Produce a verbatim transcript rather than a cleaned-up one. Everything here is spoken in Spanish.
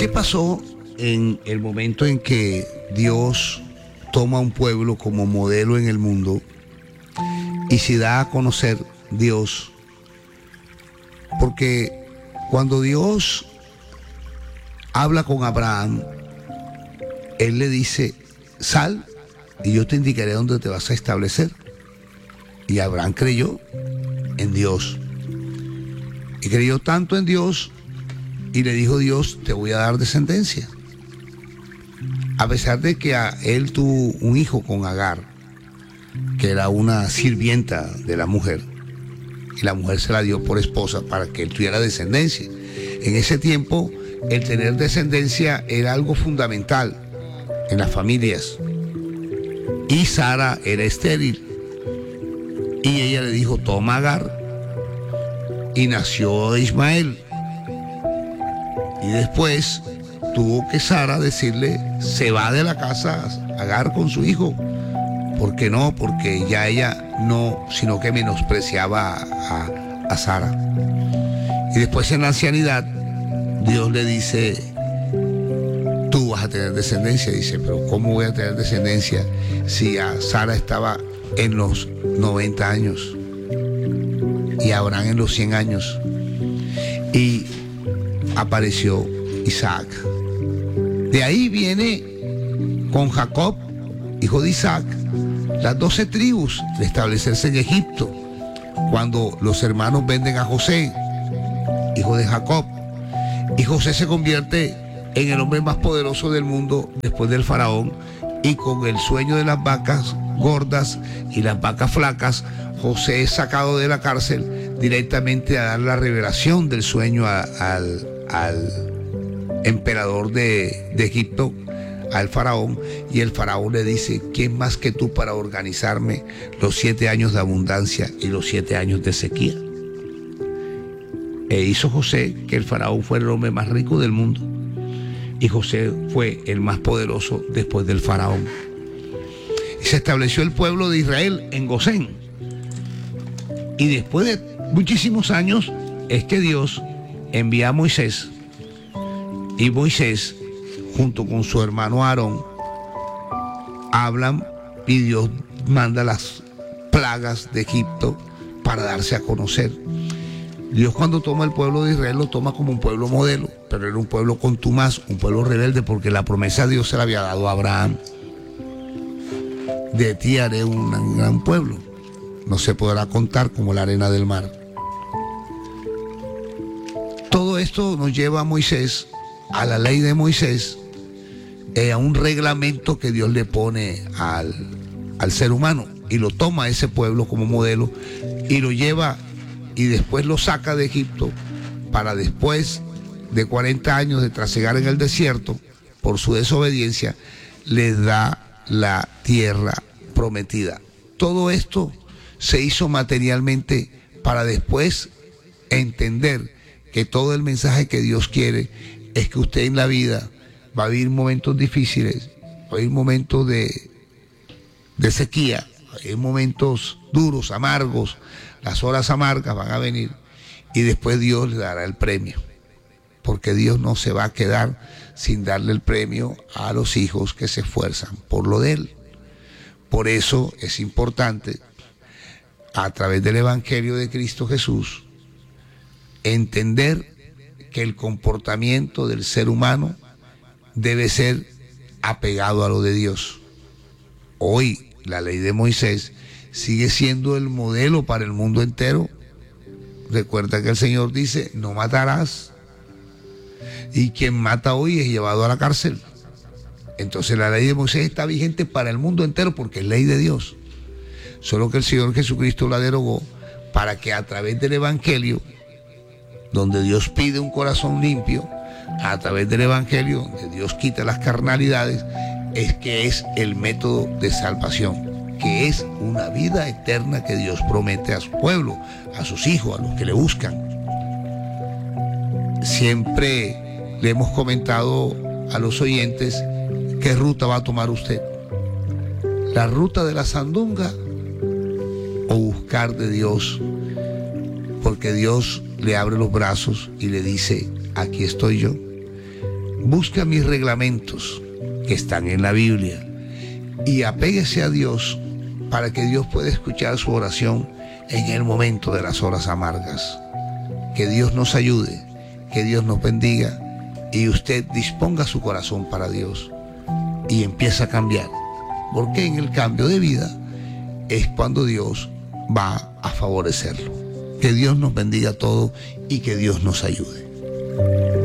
¿Qué pasó en el momento en que Dios toma un pueblo como modelo en el mundo y se da a conocer Dios? Porque cuando Dios habla con Abraham, Él le dice: sal y yo te indicaré dónde te vas a establecer. Y Abraham creyó en Dios. Y creyó tanto en Dios y le dijo Dios: te voy a dar descendencia. A pesar de que a él tuvo un hijo con Agar, que era una sirvienta de la mujer, y la mujer se la dio por esposa para que él tuviera descendencia. En ese tiempo, el tener descendencia era algo fundamental en las familias. Y Sara era estéril. Y ella le dijo: toma Agar. Y nació Ismael. Y después tuvo que Sara decirle: se va de la casa Agar con su hijo. ¿Por qué no? Porque ya ella no, sino que menospreciaba a, a, a Sara. Y después, en la ancianidad, Dios le dice: tú vas a tener descendencia. Dice: pero ¿cómo voy a tener descendencia si a Sara estaba en los noventa años y Abraham en los cien años? Y apareció Isaac. De ahí viene con Jacob, hijo de Isaac, las doce tribus de establecerse en Egipto, cuando los hermanos venden a José, hijo de Jacob, y José se convierte en el hombre más poderoso del mundo después del faraón, y con el sueño de las vacas gordas y las vacas flacas, José es sacado de la cárcel directamente a dar la revelación del sueño a, al, al emperador de, de Egipto, al faraón, y el faraón le dice: ¿quién más que tú para organizarme los siete años de abundancia y los siete años de sequía? E hizo José que el faraón fuera el hombre más rico del mundo, y José fue el más poderoso después del faraón. Y se estableció el pueblo de Israel en Gosén. Y después de muchísimos años es que Dios envía a Moisés, y Moisés, junto con su hermano Aarón, hablan, y Dios manda las plagas de Egipto para darse a conocer. Dios, cuando toma el pueblo de Israel, lo toma como un pueblo modelo, pero era un pueblo contumaz, un pueblo rebelde, porque la promesa de Dios se la había dado a Abraham: de ti haré un gran pueblo, no se podrá contar como la arena del mar. Todo esto nos lleva a Moisés, a la ley de Moisés, eh, a un reglamento que Dios le pone al, al ser humano, y lo toma a ese pueblo como modelo y lo lleva, y después lo saca de Egipto, para después de cuarenta años de trasegar en el desierto por su desobediencia, les da la tierra prometida. Todo esto se hizo materialmente para después entender que todo el mensaje que Dios quiere es que usted en la vida va a vivir momentos difíciles, va a vivir momentos de, de sequía, va a vivir momentos duros, amargos. Las horas amargas van a venir, y después Dios le dará el premio, porque Dios no se va a quedar sin darle el premio a los hijos que se esfuerzan por lo de Él. Por eso es importante, a través del Evangelio de Cristo Jesús, entender que el comportamiento del ser humano debe ser apegado a lo de Dios. Hoy la ley de Moisés sigue siendo el modelo para el mundo entero. Recuerda que el Señor dice: no matarás, y quien mata hoy es llevado a la cárcel. Entonces la ley de Moisés está vigente para el mundo entero porque es ley de Dios, solo que el Señor Jesucristo la derogó para que a través del Evangelio, donde Dios pide un corazón limpio, a través del Evangelio, donde Dios quita las carnalidades, es que es el método de salvación, que es una vida eterna que Dios promete a su pueblo, a sus hijos, a los que le buscan. Siempre le hemos comentado a los oyentes: ¿qué ruta va a tomar usted? ¿La ruta de la sandunga o buscar de Dios? Porque Dios le abre los brazos y le dice: aquí estoy yo. busca mis reglamentos que están en la Biblia y apéguese a Dios para que Dios pueda escuchar su oración en el momento de las horas amargas. Que Dios nos ayude, que Dios nos bendiga y usted disponga su corazón para Dios y empieza a cambiar, porque en el cambio de vida es cuando Dios va a favorecerlo. Que Dios nos bendiga a todos y que Dios nos ayude.